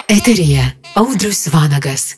Eteryje Audrius Vanagas.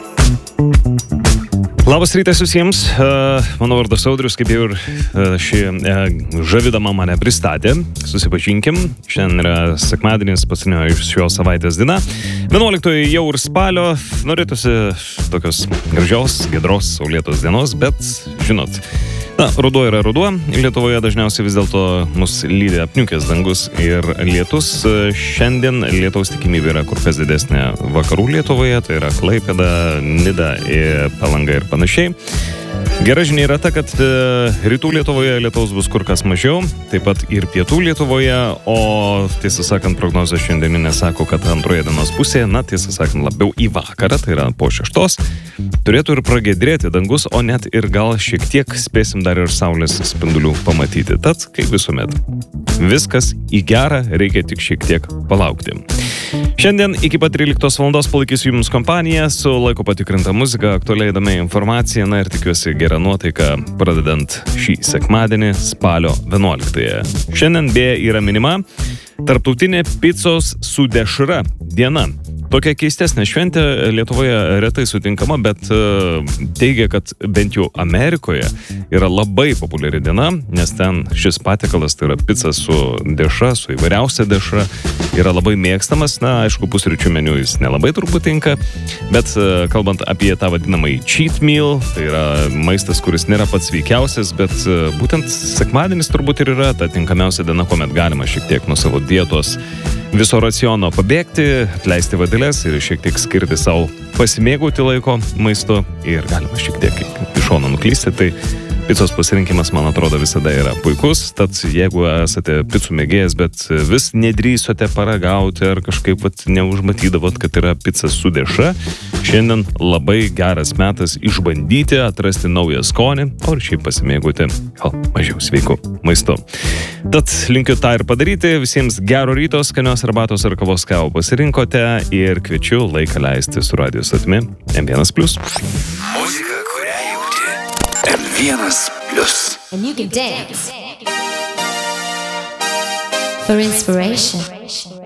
Labas rytas visiems, mano vardas Audrius, kaip jau ir ši žavidama mane pristatė, susipažinkim, šiandien yra sekmadienis, paskutinio šios savaitės diena, 11 jau ir spalio, norėtųsi tokios gražios, giedros, saulėtos dienos, bet žinot, ruduo yra ruduo, Lietuvoje dažniausiai vis dėlto mus lydi apniukęs dangus ir lietus. Šiandien lietaus tikimybė yra kur kas didesnė vakarų Lietuvoje, tai yra Klaipėda, Nida, Palanga ir panašiai. Gera žinia yra ta, kad rytų Lietuvoje lietaus bus kur kas mažiau, taip pat ir pietų Lietuvoje, o tiesą sakant, prognozė šiandieninė sako, kad antroje dienos pusėje, tiesą sakant, labiau į vakarą, tai yra po 6, turėtų ir pragiedrėti dangus, o net ir gal šiek tiek spėsim dar ir saulės spindulių pamatyti. Tad, kaip visuomet, viskas į gerą, reikia tik šiek tiek palaukti. Šiandien iki pat 13 valandos palaikysiu jums kompaniją su laiko patikrinta muzika, aktualiai įdomia informacija, ir tikiuosi gerą nuotaiką pradedant šį sekmadienį spalio 11-ąją. Šiandien beje yra minima Tarptautinė picos su dešra diena. Tokia keistesnė šventė Lietuvoje retai sutinkama, bet teigia, kad bent jau Amerikoje yra labai populiari diena, nes ten šis patiekalas, tai yra pica su dešra, su įvairiausia dešra, yra labai mėgstamas. Aišku, pusryčių meniu jis nelabai turbūt tinka, bet kalbant apie tą vadinamąjį cheat meal, tai yra maistas, kuris nėra pats sveikiausias, bet būtent sekmadienis turbūt ir yra ta tinkamiausia diena, kuomet galima šiek tiek nuo savo dietos viso raciono pabėgti, atleisti vadeles ir šiek tiek skirti savo pasimėgauti laiko maisto ir galima šiek tiek iš šono nuklysti. Tai picos pasirinkimas, man atrodo, visada yra puikus. Tad jeigu esate picų mėgėjas, bet vis nedrįsote paragauti ar kažkaip neužmatydavot, kad yra pica su dešra, šiandien labai geras metas išbandyti, atrasti naują skonį, o ir šiaip pasimėgauti gal mažiau sveiku maistu. Tad linkiu tą ir padaryti. Visiems gero ryto, skanios arbatos ar kavos kavą pasirinkote ir kviečiu laiką leisti su radio stotimi M1+. Muzika, kurią jauti. M1+. And you can dance for inspiration.